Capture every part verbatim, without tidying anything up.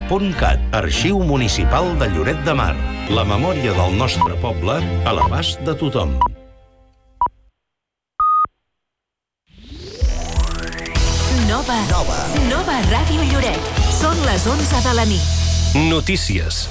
punt cat. Arxiu Municipal de Lloret de Mar. La memòria del nostre poble a l'abast de tothom. Nova. Nova. Nova Ràdio Lloret. Són les onze de la nit. Notícies.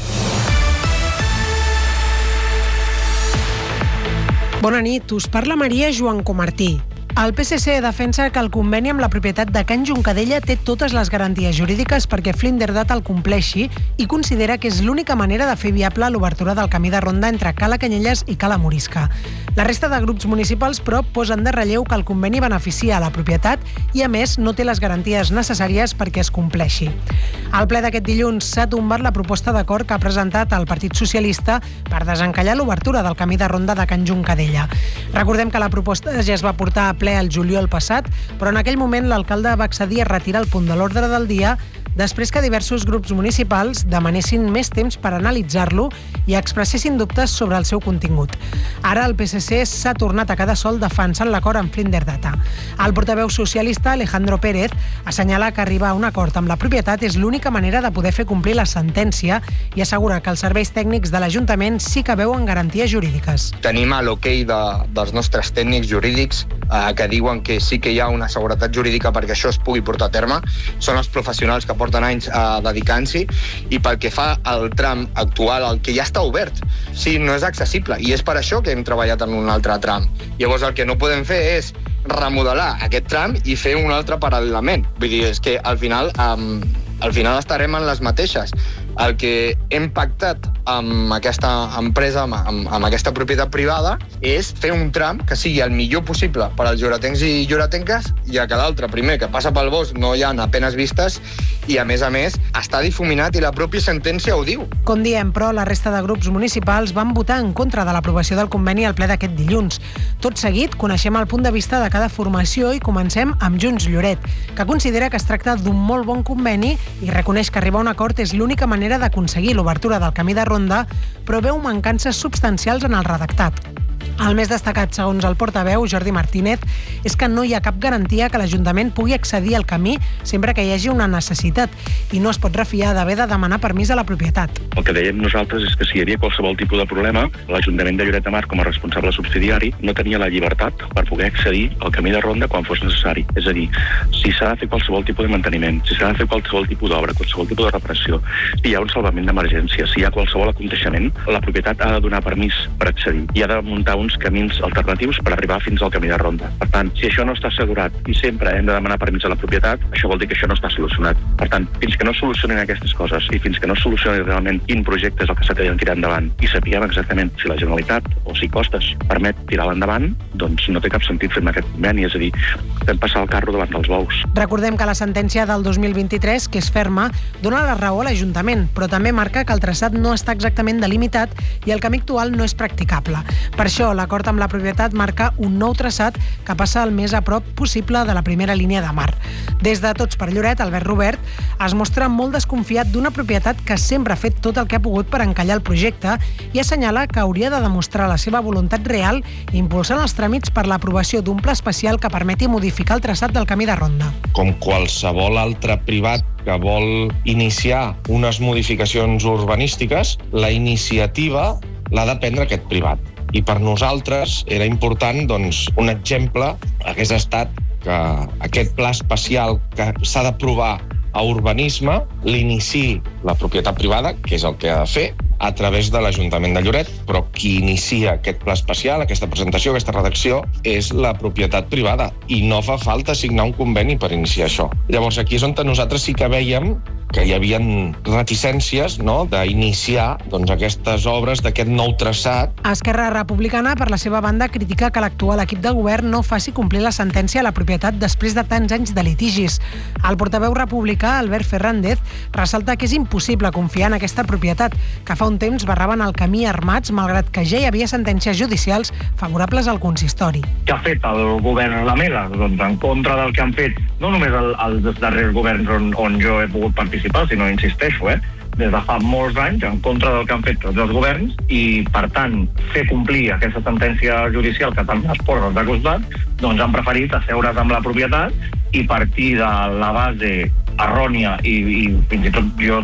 Bona nit, us parla Maria Joan Comartí. El P S C defensa que el conveni amb la propietat de Can Juncadella té totes les garanties jurídiques perquè Flinderdata el compleixi i considera que és l'única manera de fer viable l'obertura del camí de ronda entre Cala Canyelles i Cala Morisca. La resta de grups municipals, però, posen de relleu que el conveni beneficia a la propietat i, a més, no té les garanties necessàries perquè es compleixi. Al ple d'aquest dilluns s'ha tombat la proposta d'acord que ha presentat el Partit Socialista per desencallar l'obertura del camí de ronda de Can Juncadella. Recordem que la proposta ja es va portar a ple el juliol passat, però en aquell moment l'alcalde va accedir a retirar el punt de l'ordre del dia després que diversos grups municipals demanessin més temps per analitzar-lo i expressessin dubtes sobre el seu contingut. Ara el P S C s'ha tornat a quedar sol defensant l'acord amb Flinderdata. El portaveu socialista Alejandro Pérez assenyala que arribar a un acord amb la propietat és l'única manera de poder fer complir la sentència i assegura que els serveis tècnics de l'Ajuntament sí que veuen garanties jurídiques. Tenim l'ok de, dels nostres tècnics jurídics eh, que diuen que sí que hi ha una seguretat jurídica perquè això es pugui portar a terme. Són els professionals que porten anys eh, dedicant-s'hi i pel que fa al tram actual, el que ja està obert, sí, no és accessible i és per això que hem treballat en un altre tram. Llavors el que no podem fer és remodelar aquest tram i fer un altre paral·lelament. Vull dir, és que al final, um, al final estarem en les mateixes. El que hem pactat amb aquesta empresa, amb, amb aquesta propietat privada, és fer un tram que sigui el millor possible per als lloretencs i lloretenques, ja que l'altre, primer, que passa pel bosc, no hi ha apenes vistes, i a més a més està difuminat i la pròpia sentència ho diu. Com diem, però, la resta de grups municipals van votar en contra de l'aprovació del conveni al ple d'aquest dilluns. Tot seguit, coneixem el punt de vista de cada formació i comencem amb Junts Lloret, que considera que es tracta d'un molt bon conveni i reconeix que arribar a un acord és l'única manera d'aconseguir l'obertura del camí de ronda, però veu mancances substancials en el redactat. El més destacat, segons el portaveu, Jordi Martínez, és que no hi ha cap garantia que l'Ajuntament pugui accedir al camí sempre que hi hagi una necessitat i no es pot refiar d'haver de demanar permís a la propietat. El que dèiem nosaltres és que si hi havia qualsevol tipus de problema, l'Ajuntament de Lloret de Mar, com a responsable subsidiari, no tenia la llibertat per poder accedir al camí de ronda quan fos necessari. És a dir, si s'ha de fer qualsevol tipus de manteniment, si s'ha de fer qualsevol tipus d'obra, qualsevol tipus de reparació, si hi ha un salvament d'emergència, si hi ha qualsevol aconteixement, la propietat ha de donar permís per accedir i ha de muntar uns camins alternatius per arribar fins al camí de ronda. Per tant, si això no està assegurat i sempre hem de demanar permís a la propietat, això vol dir que això no està solucionat. Per tant, fins que no solucionin aquestes coses i fins que no solucionin realment quin projecte és el que s'ha de tirar endavant i sapiguem exactament si la Generalitat o si Costes permet tirar-la endavant, doncs no té cap sentit fer-ne aquest conveni, és a dir, fem passar el carro davant dels bous. Recordem que la sentència del dos mil vint-i-tres, que és ferma, dona la raó a l'Ajuntament, però també marca que el traçat no està exactament delimitat i el camí actual no és practicable. Per això, l'acord amb la propietat marca un nou traçat que passa el més a prop possible de la primera línia de mar. Des de Tots per Lloret, Albert Robert es mostra molt desconfiat d'una propietat que sempre ha fet tot el que ha pogut per encallar el projecte i assenyala que hauria de demostrar la seva voluntat real impulsant els tràmits per l'aprovació d'un pla especial que permeti modificar el traçat del camí de ronda. Com qualsevol altre privat que vol iniciar unes modificacions urbanístiques, la iniciativa l'ha de prendre aquest privat. I per nosaltres era important, doncs, un exemple hagués estat que aquest pla especial que s'ha d'aprovar a urbanisme l'inici la propietat privada, que és el que ha de fer, a través de l'Ajuntament de Lloret, però qui inicia aquest pla especial, aquesta presentació, aquesta redacció, és la propietat privada i no fa falta signar un conveni per iniciar això. Llavors aquí és on nosaltres sí que veiem que hi havia reticències, no?, d'iniciar doncs, aquestes obres d'aquest nou traçat. Esquerra Republicana, per la seva banda, critica que l'actual equip de govern no faci complir la sentència a la propietat després de tants anys de litigis. El portaveu republicà, Albert Fernández, ressalta que és impossible confiar en aquesta propietat, que fa un temps barraven el camí armats, malgrat que ja hi havia sentències judicials favorables al consistori. Què ha fet el govern Lamela? Doncs en contra del que han fet, no només el, els darrers governs on, on jo he pogut participar, sinó, insisteixo, eh, des de fa molts anys, en contra del que han fet tots els governs, i, per tant, fer complir aquesta sentència judicial que tant es posa de costat, doncs han preferit asseure's amb la propietat i partir de la base errònia i, i fins i tot, jo dic,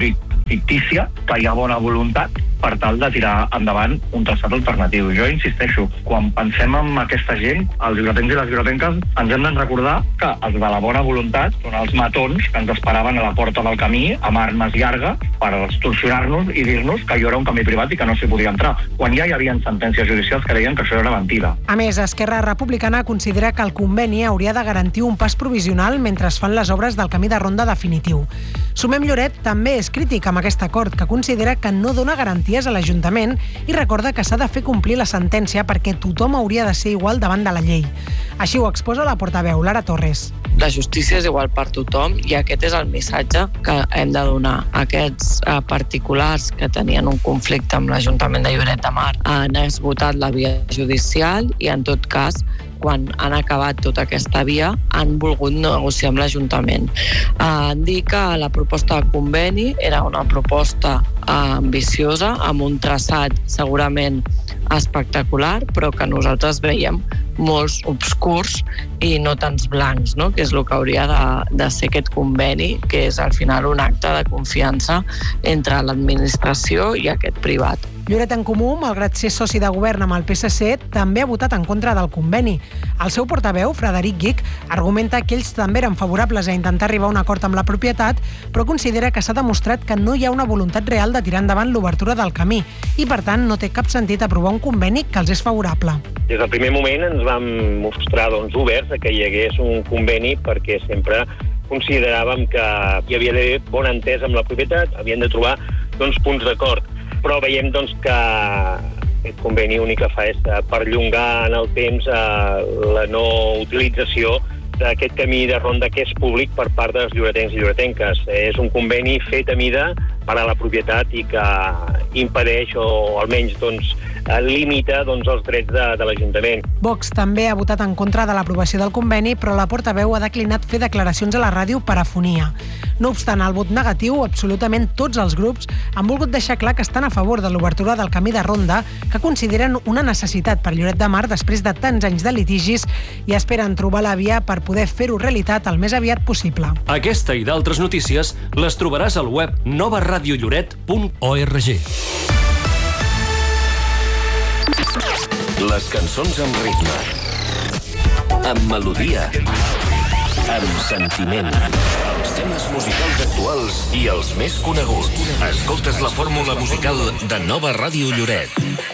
fictícia que hi ha bona voluntat per tal de tirar endavant un traçat alternatiu. Jo insisteixo, quan pensem en aquesta gent, els lloretencs i les lloretenques, ens hem de recordar que els de la bona voluntat són els matons que ens esperaven a la porta del camí amb armes llargues per extorsionar-nos i dir-nos que allò era un camí privat i que no s'hi podia entrar, quan ja hi havia sentències judicials que deien que això era mentida. A més, Esquerra Republicana considera que el conveni hauria de garantir un pas provisional mentre es fan les obres del camí de ronda definitiu. Sumem Lloret també és crític amb aquest acord, que considera que no dona garanties a l'Ajuntament i recorda que s'ha de fer complir la sentència perquè tothom hauria de ser igual davant de la llei. Així ho exposa la portaveu, Lara Torres. La justícia és igual per tothom i aquest és el missatge que hem de donar. Aquests eh, particulars que tenien un conflicte amb l'Ajuntament de Lloret de Mar han esgotat la via judicial i, en tot cas, quan han acabat tota aquesta via, han volgut negociar amb l'Ajuntament. Han dit que la proposta de conveni era una proposta ambiciosa, amb un traçat segurament espectacular, però que nosaltres veiem molts obscurs i no tants blancs, no? Que és el que hauria de, de ser aquest conveni, que és al final un acte de confiança entre l'administració i aquest privat. Lloret en Comú, malgrat ser soci de govern amb el P S C, també ha votat en contra del conveni. El seu portaveu, Frederic Guich, argumenta que ells també eren favorables a intentar arribar a un acord amb la propietat, però considera que s'ha demostrat que no hi ha una voluntat real de tirar endavant l'obertura del camí i, per tant, no té cap sentit aprovar un conveni que els és favorable. Des del primer moment ens vam mostrar doncs, oberts a que hi hagués un conveni perquè sempre consideràvem que hi havia d'haver bon entès amb la propietat, havien de trobar doncs, punts d'acord. Però veiem doncs, que aquest conveni únic que fa és perllongar en el temps la no utilització d'aquest camí de ronda que és públic per part dels lloretencs i lloretenques. És un conveni fet a mida per a la propietat i que impedeix o almenys doncs, limita doncs, els drets de, de l'Ajuntament. Vox també ha votat en contra de l'aprovació del conveni, però la portaveu ha declinat fer declaracions a la ràdio per afonia. No obstant el vot negatiu, absolutament tots els grups han volgut deixar clar que estan a favor de l'obertura del camí de ronda, que consideren una necessitat per Lloret de Mar després de tants anys de litigis i esperen trobar la via per poder fer-ho realitat el més aviat possible. Aquesta i d'altres notícies les trobaràs al web nova radio lloret punt org. Les cançons amb ritme, amb melodia, amb sentiment. Els temes musicals actuals i els més coneguts. Escoltes la fórmula musical de Nova Ràdio Lloret.